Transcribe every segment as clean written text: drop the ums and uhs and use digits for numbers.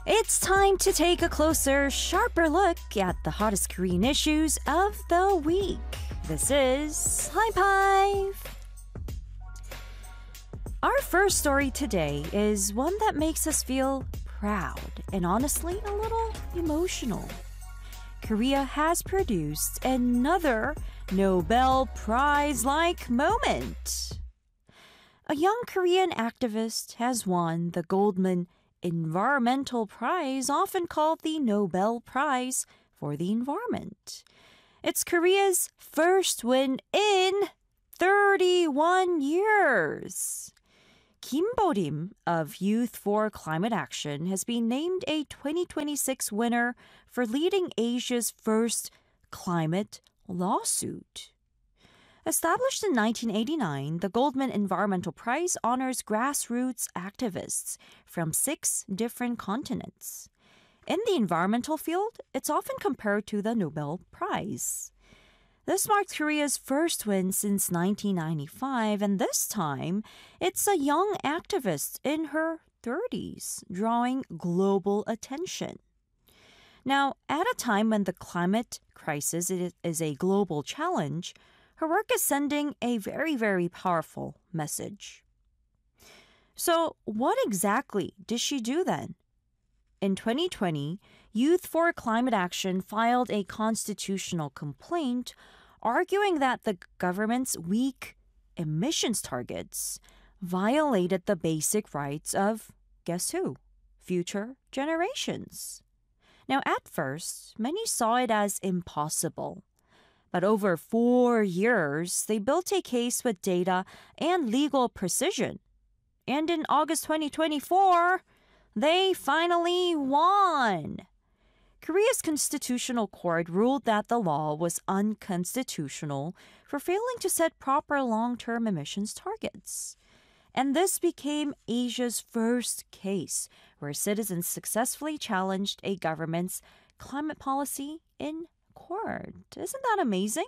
It's time to take a closer, sharper look at the hottest Korean issues of the week. This is High Five! Our first story today is one that makes us feel proud and honestly a little emotional. Korea has produced another Nobel Prize-like moment. A young Korean activist has won the Goldman Environmental Prize, often called the Nobel Prize for the Environment. It's Korea's first win in 31 years. Kim Bo-rim of Youth for Climate Action has been named a 2026 winner for leading Asia's first climate lawsuit. Established in 1989, the Goldman Environmental Prize honors grassroots activists from 6 different continents. In the environmental field, it's often compared to the Nobel Prize. This marked Korea's first win since 1995, and this time, it's a young activist in her 30s, drawing global attention. Now, at a time when the climate crisis is a global challenge, her work is sending a very, very powerful message. So, what exactly did she do then? In 2020, Youth for Climate Action filed a constitutional complaint arguing that the government's weak emissions targets violated the basic rights of, guess who? Future generations. Now, at first, many saw it as impossible. But over 4 years, they built a case with data and legal precision. And in August 2024, they finally won. Korea's Constitutional Court ruled that the law was unconstitutional for failing to set proper long-term emissions targets. And this became Asia's first case where citizens successfully challenged a government's climate policy in court. Isn't that amazing?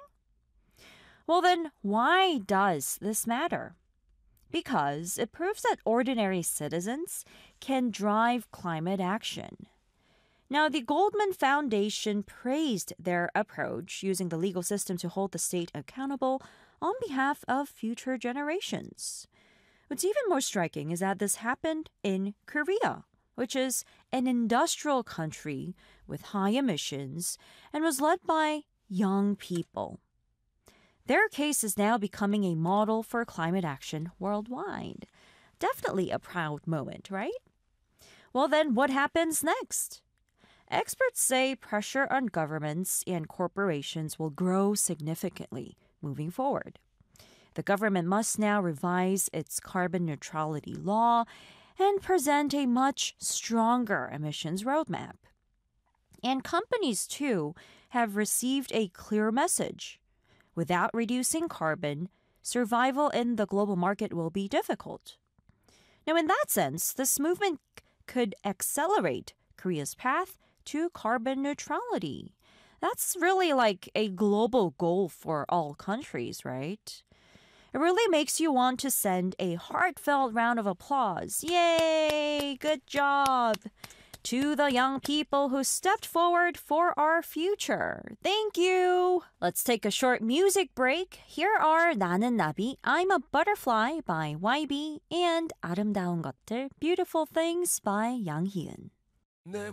Well then, why does this matter? Because it proves that ordinary citizens can drive climate action. Now, the Goldman Foundation praised their approach, using the legal system to hold the state accountable on behalf of future generations. What's even more striking is that this happened in Korea, which is an industrial country with high emissions and was led by young people. Their case is now becoming a model for climate action worldwide. Definitely a proud moment, right? Well then, what happens next? Experts say pressure on governments and corporations will grow significantly moving forward. The government must now revise its carbon neutrality law and present a much stronger emissions roadmap. And companies, too, have received a clear message. Without reducing carbon, survival in the global market will be difficult. Now, in that sense, this movement could accelerate Korea's path to carbon neutrality. That's really like a global goal for all countries, right? It really makes you want to send a heartfelt round of applause. Yay! Good job! To the young people who stepped forward for our future. Thank you! Let's take a short music break. Here are 나는 나비, I'm a Butterfly by YB and 아름다운 것들, Beautiful Things by 양희은.